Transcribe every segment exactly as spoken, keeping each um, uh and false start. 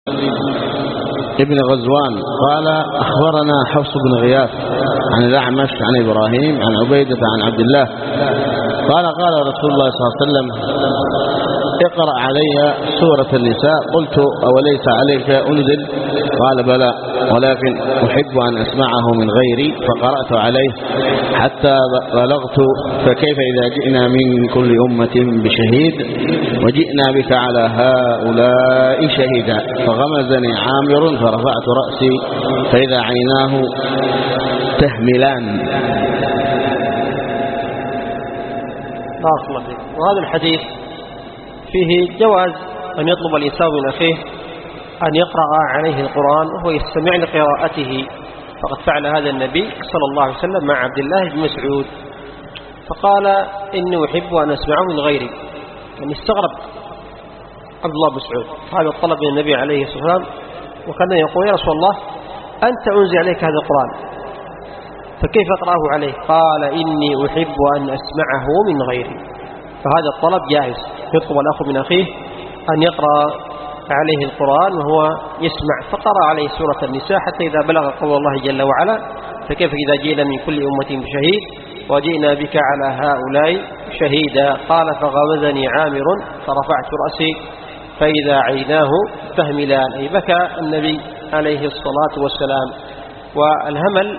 ابن غزوان قال أخبرنا حفص بن غياث عن الأعمش عن إبراهيم عن عبيدة عن عبد الله قال قال رسول الله صلى الله عليه وسلم اقرأ علي سورة النساء. قلت أوليس عليك أنزل؟ قال بلى ولكن أحب أن أسمعه من غيري، فقرأت عليه حتى بلغت فكيف إذا جئنا من كل أمة بشهيد وجئنا بك على هؤلاء شهيدا، فغمزني عامر فرفعت رأسي فإذا عيناه تهملان. بارك الله فيك. وهذا الحديث فيه جواز أن يطلب الإنسان من أخيه أن يقرأ عليه القرآن وهو يستمع لقراءته، فقد فعل هذا النبي صلى الله عليه وسلم مع عبد الله بن مسعود، فقال إني أحب أن أسمعه من غيري. يعني استغرب عبد الله بن مسعود هذا الطلب من النبي عليه الصلاة والسلام، وكان يقول يا رسول الله أنت أنزل عليك هذا القرآن فكيف أقرأه عليه؟ قال إني أحب أن أسمعه من غيري. فهذا الطلب جائز، يطلب الأخ من أخيه أن يقرأ عليه القرآن وهو يسمع، فقرأ عليه سورة النساء حتى إذا بلغ قول الله جل وعلا فكيف إذا جئنا من كل أمة بشهيد وجئنا بك على هؤلاء شهيدا. قال فغمزني عامر فرفعت رأسي فإذا عيناه تهملان، أي بكى النبي عليه الصلاة والسلام. والهمل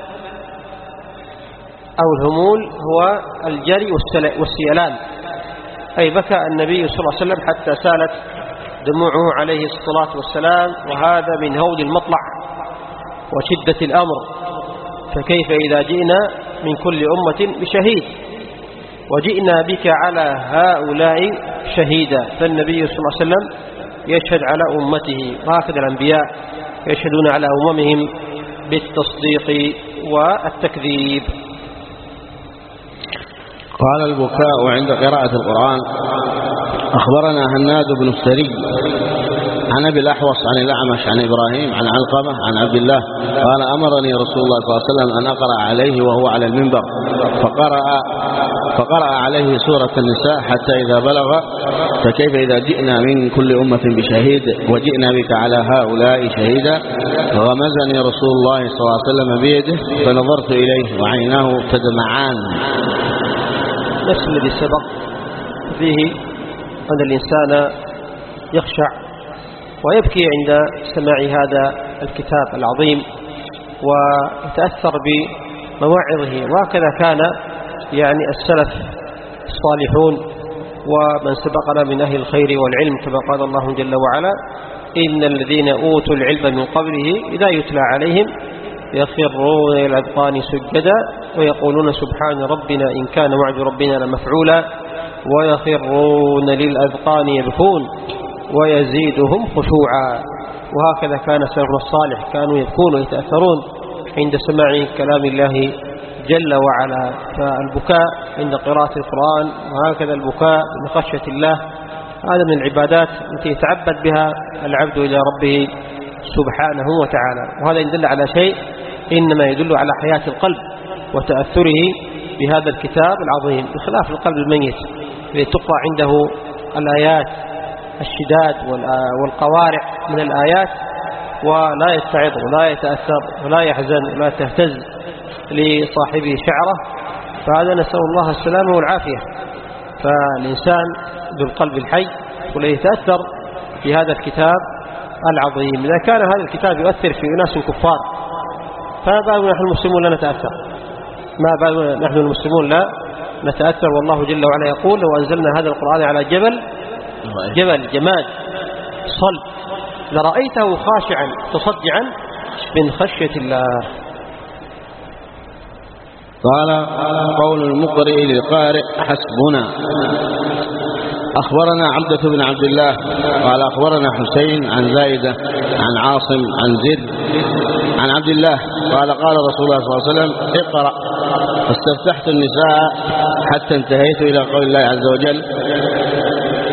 أو الهمول هو الجري والسيلان، أي بكى النبي صلى الله عليه وسلم حتى سالت دموعه عليه الصلاة والسلام، وهذا من هول المطلع وشدة الأمر. فكيف إذا جئنا من كل أمة بشهيد وجئنا بك على هؤلاء شهيدا. فالنبي صلى الله عليه وسلم يشهد على أمته، وهكذا الأنبياء يشهدون على أممهم بالتصديق والتكذيب. قال البكاء عند قراءة القرآن. أخبرنا هناد بن السري عن أبي الأحوص عن الأعمش عن إبراهيم عن علقمة عن عبد الله قال أمرني رسول الله صلى الله عليه وسلم أن أقرأ عليه وهو على المنبر، فقرأ, فقرأ عليه سورة النساء حتى إذا بلغ فكيف إذا جئنا من كل أمة بشهيد وجئنا بك على هؤلاء شهيدا، فغمزني رسول الله صلى الله عليه وسلم بيده فنظرت إليه وعيناه تدمعان. نفس الذي سبق فيه أن الإنسان يخشع ويبكي عند سماع هذا الكتاب العظيم ويتأثر بمواعظه، وهكذا كان يعني السلف الصالحون ومن سبقنا من أهل الخير والعلم، كما قال الله جل وعلا إن الذين أوتوا العلم من قبله إذا يتلى عليهم يخرون إلى الأذقان سجدا ويقولون سبحان ربنا إن كان وعد ربنا لمفعولا ويخرون للأذقان يبكون ويزيدهم خشوعا. وهكذا كان سلفنا الصالح، كانوا يبكون ويتأثرون عند سماع كلام الله جل وعلا. فالبكاء عند قراءة القرآن وهكذا البكاء من خشية الله هذا من العبادات التي يتعبد بها العبد إلى ربه سبحانه وتعالى. وهذا يدل على شيء، إنما يدل على حياة القلب وتأثره بهذا الكتاب العظيم، بخلاف القلب الميت الذي تقرأ عنده الآيات الشداد والقوارع من الآيات ولا يستعظ ولا يتأثر ولا يحزن ولا تهتز لصاحبه شعره، فهذا نسأل الله السلامة والعافية. فالإنسان بالقلب الحي ولا يتأثر في هذا الكتاب العظيم. إذا كان هذا الكتاب يؤثر في أناس كفار فما بالنا نحن المسلمون لا نتأثر، ما بالنا نحن المسلمون لا نتأثر. والله جل وعلا يقول لو أنزلنا هذا القرآن على جبل جبل جماد صلب لرأيته خاشعا تصدعا من خشية الله. قال قول المقرئ للقارئ حسبنا. أخبرنا عبدة بن عبد الله قال أخبرنا حسين عن زايدة عن عاصم عن زيد عن عبد الله قال قال رسول الله صلى الله عليه وسلم اقرأ، فاستفتحت النساء حتى انتهيت إلى قول الله عز وجل